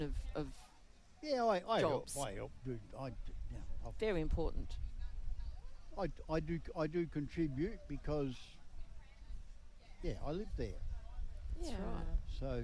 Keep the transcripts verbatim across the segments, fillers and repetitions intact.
of, of Yeah, I, I help. jobs. I help. Do, I, yeah, I, Very important. I, I do. I do contribute because, yeah, I live there. That's Yeah. right. So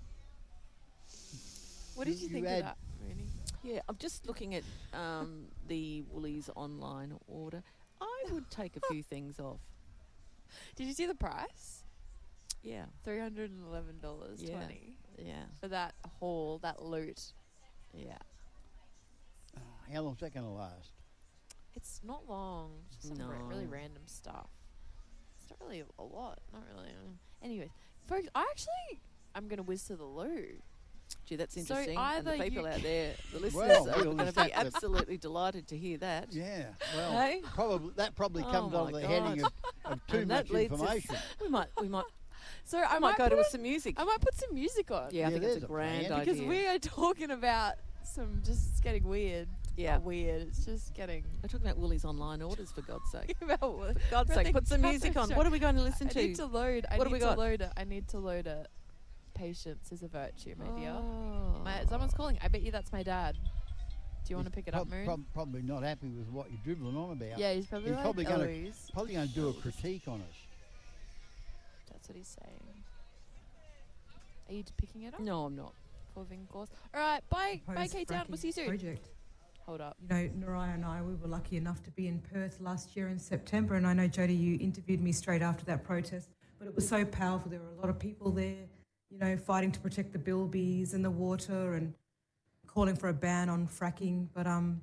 What did You- you, you think add- of that, Rooney? Yeah, I'm just looking at um, the Woolies online order. I would take a few things off. Did you see the price? Yeah, Three hundred and eleven dollars Yeah. twenty yeah, for that haul, that loot. yeah. uh, how long's that going to last? It's not long. It's just some ra- really No. random stuff. It's not really a lot. Not really. uh, Anyways, folks, I actually I'm gonna whiz to the loo. Gee, that's So interesting. and the either people you- out there, the listeners, Well, are we'll going to just be have to- absolutely delighted to hear that. Yeah. Well, Hey? probably that probably Oh comes my under the heading God. of, of too And much that leads us- information. We might, we might, So I I might might go to put, some music. I might put some music on. Yeah, I Yeah, think there's that's a a grand plan. idea. Because we are talking about some just getting weird. yeah, Not weird. It's just getting we're talking about Woolies online orders for God's sake. about what. For God's sake, put some music on. What are we going to listen I to? need to load. I What have need we to got? load it. I need to load it. Patience is a virtue, my dear. Oh. My, someone's calling. I bet you that's my dad. Do you want to pick it up, Prob- Moon? prob- probably not happy with what you're dribbling on about. Yeah, he's probably He's like, probably gonna- Eloise. Probably going to do a critique on us. That's what he's saying. Are you picking it up? No, I'm not. For Vincors. All right, bye. Bye, Proposed Kate Town. We'll see you soon. Project. Hold up. You know, Naraya and I, we were lucky enough to be in Perth last year in September, and I know, Jody, you interviewed me straight after that protest, but it was so powerful. There were a lot of people there, you know, fighting to protect the bilbies and the water and calling for a ban on fracking. But um,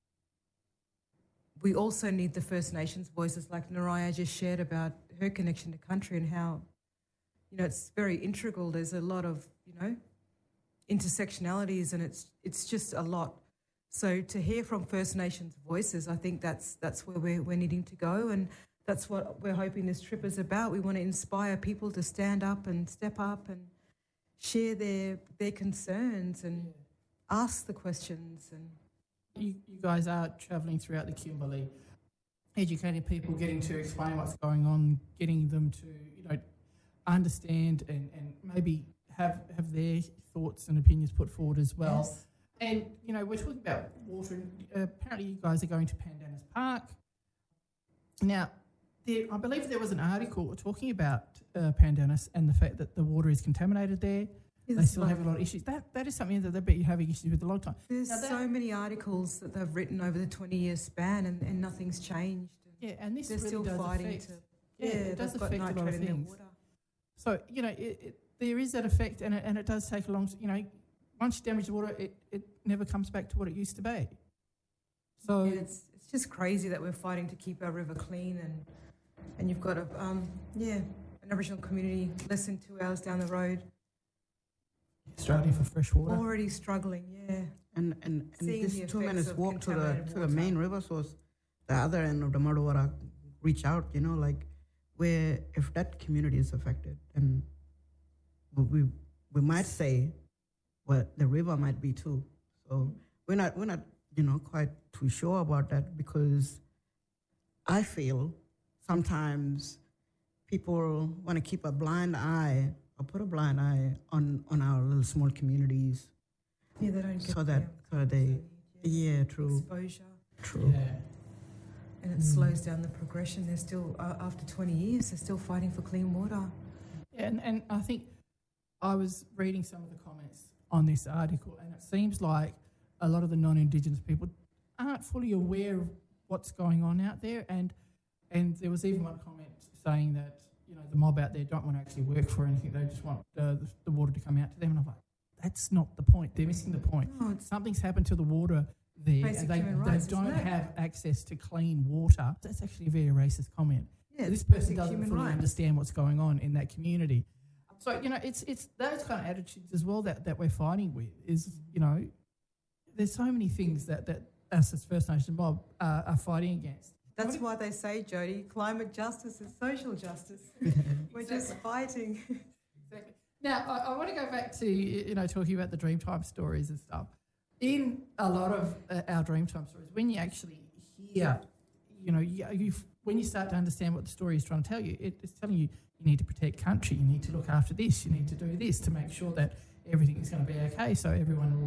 we also need the First Nations voices, like Naraya just shared about her connection to country and how, you know, it's very integral. There's a lot of, you know, intersectionalities, and it's it's just a lot. So to hear from First Nations voices, I think that's that's where we're, we're needing to go, and that's what we're hoping this trip is about. We want to inspire people to stand up and step up and share their their concerns and ask the questions. And You, you guys are travelling throughout the Kimberley, educating people, getting to explain what's going on, getting them to, you know, understand and, and maybe have have their thoughts and opinions put forward as well. Yes. And, you know, we're talking about water. And, uh, apparently you guys are going to Pandanus Park. Now, there, I believe there was an article talking about uh, Pandanus and the fact that the water is contaminated there. They Yes, still like- have a lot of issues. That That is something that they've been having issues with a long time. There's Now that- so many articles that they've written over the twenty-year span, and, and nothing's changed. Yeah, and this They're really still does fighting affect, to. yeah, it does they've got affect a lot nitrate of in their things. water. So, you know, it, it, there is that effect, and it, and it does take a long, you know, once you damage the water, it, it never comes back to what it used to be. So, Yeah, it's it's just crazy that we're fighting to keep our river clean, and and you've got a um yeah an Aboriginal community less than two hours down the road struggling for fresh water. already struggling. Yeah, And and, and Seeing this the two effects minutes of walk to the contaminated to the water. main river source, the other end of the Murruwarra, reach out. You know, like where if that community is affected, and we we might say, well, the river might be too. So we're not we're not you know quite too sure about that, because I feel sometimes people want to keep a blind eye or put a blind eye on on our little small communities. yeah, they don't get So the, that- um, so they- yeah, Yeah, true, exposure, true. Yeah. and it Mm. slows down the progression. They're still uh, after twenty years, they're still fighting for clean water. And, and I think I was reading some of the comments on this article, and it seems like a lot of the non-Indigenous people aren't fully aware of what's going on out there. And and there was even one comment saying that, you know, the mob out there don't want to actually work for anything. They just want uh, the, the water to come out to them. And I'm like, that's not the point. They're missing the point. No, it's Something's happened to the water there, Basic and they, human they rights, isn't don't it? have access to clean water. That's actually a very racist comment. yeah, This it's person basic doesn't human fully rights. understand what's going on in that community. So, you know, it's it's those kind of attitudes as well that, that we're fighting with is, you know, there's so many things that, that us as First Nation mob uh, are fighting against. That's why they say, Jody, climate justice is social justice. We're just fighting. Exactly. Now, I, I want to go back to, you know, talking about the Dreamtime stories and stuff. In a lot of uh, our Dreamtime stories, when you actually hear, you know, you, you, when you start to understand what the story is trying to tell you, it, it's telling you you need to protect country, you need to look after this, you need to do this to make sure that everything is going to be okay. So everyone will